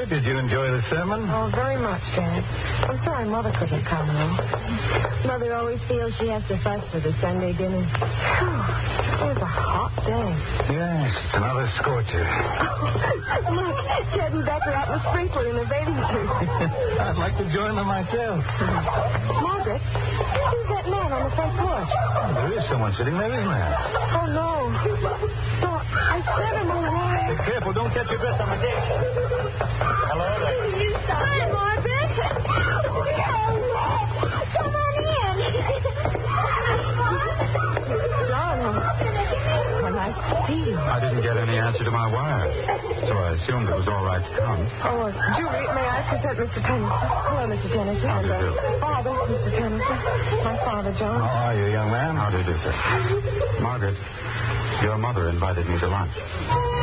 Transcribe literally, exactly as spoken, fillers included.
Did you enjoy the sermon? Oh, very much, Dad. I'm sorry Mother couldn't come, though. Mother always feels she has to fuss for the Sunday dinner. It was a hot day. Yes, it's another scorcher. Look, Ted and Becker out in the sprinkler in their bathing suits. I'd like to join them myself. Margaret, who's that man on the front porch? Oh, there is someone sitting there, isn't there? Oh, no. No, I said him away. Be careful, don't catch your breath on the deck. Hello there. Hi, Margaret. Come on in. John, well, nice to see you. I didn't get any answer to my wire, so I assumed it was all right to come. Oh, Julie, may I present Mister Tennyson? Hello, Mister Tennyson. How do you do? And, uh, father, Mister Tennyson. My father, John. How are you, young man? How do you do, sir? Margaret, your mother invited me to lunch.